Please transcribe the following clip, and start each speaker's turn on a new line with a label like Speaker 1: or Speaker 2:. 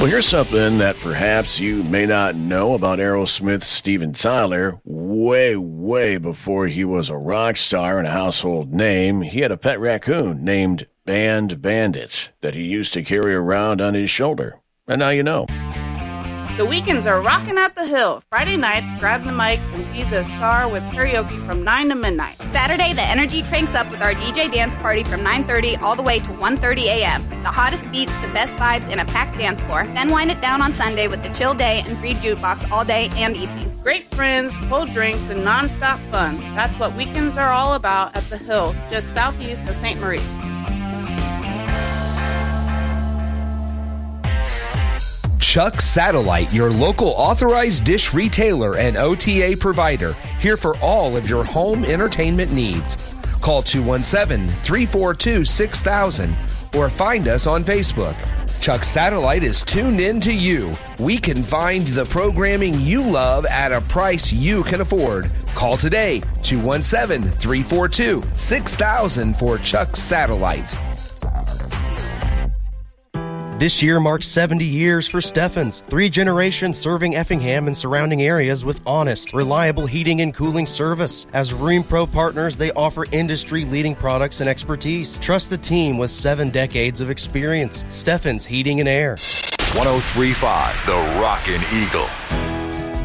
Speaker 1: Well, here's something that perhaps you may not know about Aerosmith's Steven Tyler. Way before he was a rock star and a household name, he had a pet raccoon named Band Bandit that he used to carry around on his shoulder. And now you know.
Speaker 2: The weekends are rocking at the Hill. Friday nights, grab the mic and be the star with karaoke from 9 to midnight.
Speaker 3: Saturday, the energy cranks up with our DJ dance party from 9:30 all the way to 1:30 a.m. The hottest beats, the best vibes, and a packed dance floor. Then wind it down on Sunday with the chill day and free jukebox all day and evening.
Speaker 2: Great friends, cold drinks, and non-stop fun. That's what weekends are all about at the Hill, just southeast of St. Marie.
Speaker 4: Chuck Satellite, your local authorized dish retailer and OTA provider, here for all of your home entertainment needs. Call 217-342-6000 or find us on Facebook. Chuck Satellite is tuned in to you. We can find the programming you love at a price you can afford. Call today, 217-342-6000 for Chuck Satellite.
Speaker 5: This year marks 70 years for Steffens. 3 generations serving Effingham and surrounding areas with honest, reliable heating and cooling service. As RheemPro partners, they offer industry-leading products and expertise. Trust the team with 7 decades of experience. Steffens Heating and Air.
Speaker 6: 103.5 The Rockin' Eagle.